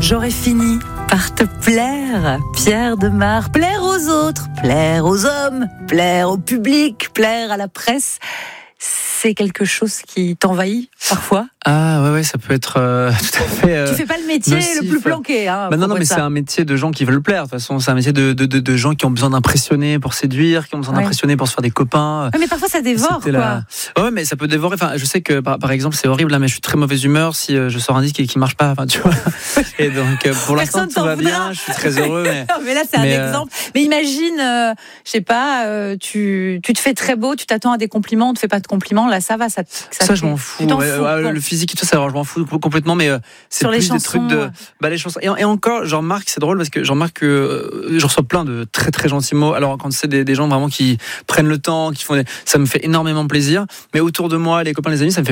J'aurais fini par te plaire, Pierre Demar. Plaire aux autres, plaire aux hommes, plaire au public, plaire à la presse. C'est quelque chose qui t'envahit parfois? Ah ouais, ça peut être tout à fait. Tu fais pas le métier nocif. le plus planqué, hein. Non, mais c'est un métier de gens qui veulent plaire. De toute façon, c'est un métier de gens qui ont besoin d'impressionner pour séduire, qui ont besoin d'impressionner pour se faire des copains. Ouais, mais parfois ça dévore, quoi. Ouais, mais ça peut dévorer. Enfin, je sais que par exemple, c'est horrible, là, mais je suis très mauvaise humeur si je sors un disque et qui marche pas. Enfin, tu vois. Et donc, pour l'instant, tout va bien. Je suis très heureux. Mais là, c'est un exemple. Mais imagine, je sais pas, tu te fais très beau, tu t'attends à des compliments, on te fait pas de compliments. Là, ça va, ça je m'en fous. Le physique et tout ça, alors, je m'en fous complètement, mais c'est sur plus les chansons, des trucs de les chansons. Et encore, j'en remarque, c'est drôle parce que j'en remarque que je reçois plein de très très gentils mots. Alors quand c'est des gens vraiment qui prennent le temps, ça me fait énormément plaisir. Mais autour de moi, les copains, les amis, ça me fait